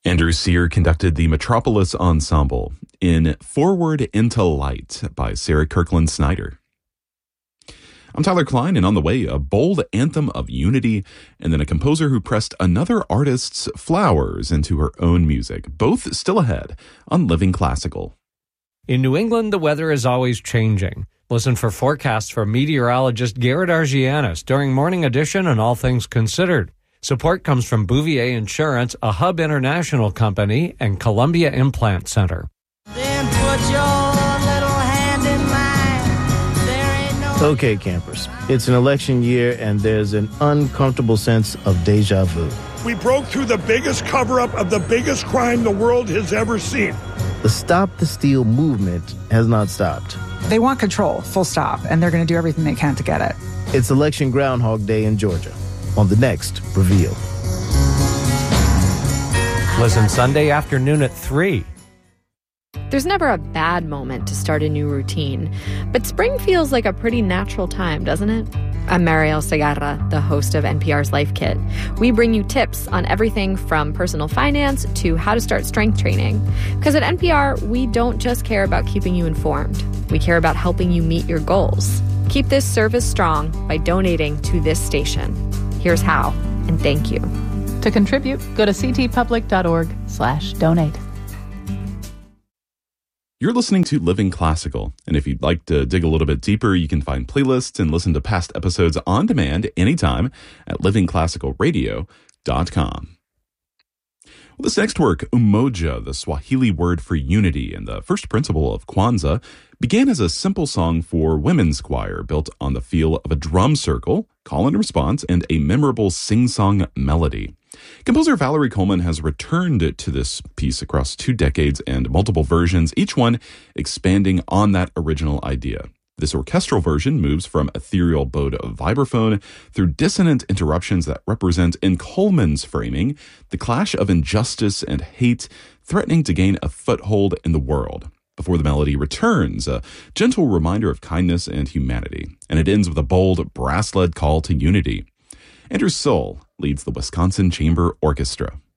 Andrew Sear conducted the Metropolis Ensemble in Forward into Light by Sarah Kirkland Snyder. I'm Tyler Klein, and on the way, a bold anthem of unity, and then a composer who pressed another artist's flowers into her own music, both still ahead on Living Classical. In New England, the weather is always changing. Listen for forecasts from meteorologist Garrett Argianis during Morning Edition and All Things Considered. Support comes from Bouvier Insurance, a Hub International company, and Columbia Implant Center. Then put your little hand in mine. There ain't no... Okay, campers. It's an election year, and there's an uncomfortable sense of deja vu. We broke through the biggest cover-up of the biggest crime the world has ever seen. The Stop the Steal movement has not stopped. They want control, full stop, and they're going to do everything they can to get it. It's Election Groundhog Day in Georgia. On the next Reveal. Listen Sunday afternoon at 3. There's never a bad moment to start a new routine, but spring feels like a pretty natural time, doesn't it? I'm Mariel Segarra, the host of NPR's Life Kit. We bring you tips on everything from personal finance to how to start strength training. Because at NPR, we don't just care about keeping you informed. We care about helping you meet your goals. Keep this service strong by donating to this station. Here's how, and thank you. To contribute, go to ctpublic.org/donate. You're listening to Living Classical, and if you'd like to dig a little bit deeper, you can find playlists and listen to past episodes on demand anytime at livingclassicalradio.com. Well, this next work, Umoja, the Swahili word for unity and the first principle of Kwanzaa, began as a simple song for women's choir built on the feel of a drum circle, call and response, and a memorable sing-song melody. Composer Valerie Coleman has returned to this piece across 2 decades and multiple versions, each one expanding on that original idea. This orchestral version moves from ethereal bowed vibraphone through dissonant interruptions that represent, in Coleman's framing, the clash of injustice and hate threatening to gain a foothold in the world. Before the melody returns, a gentle reminder of kindness and humanity, and it ends with a bold, brass-led call to unity. Andrew Soule leads the Wisconsin Chamber Orchestra.